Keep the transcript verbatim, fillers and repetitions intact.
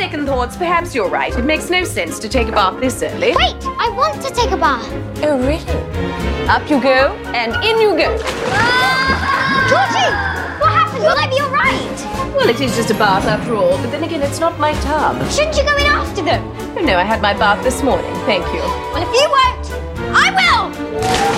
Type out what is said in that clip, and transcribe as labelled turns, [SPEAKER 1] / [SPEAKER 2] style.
[SPEAKER 1] second thoughts, perhaps you're right. It makes no sense to take a bath this early.
[SPEAKER 2] Wait, I want to take a bath.
[SPEAKER 1] Oh, really? Up you go, and in you go.
[SPEAKER 2] Ah! Georgie, what happened? Will I be all right?
[SPEAKER 1] Well, it is just a bath after all, but then again, it's not my tub.
[SPEAKER 2] Shouldn't you go in after them?
[SPEAKER 1] Oh, no, I had my bath this morning. Thank you.
[SPEAKER 2] Well, if you won't, I will!